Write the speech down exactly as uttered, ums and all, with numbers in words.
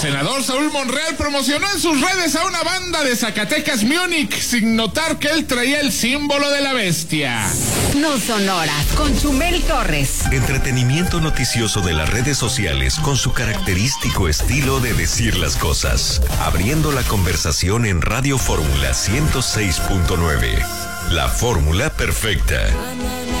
senador Saúl Monreal promocionó en sus redes a una banda de Zacatecas, Múnich, sin notar que él traía el símbolo de la bestia. No Sonora, con Chumel Torres. Entretenimiento noticioso de las redes sociales con su característico estilo de decir las cosas. Abriendo la conversación en Radio Fórmula ciento seis punto nueve. La fórmula perfecta.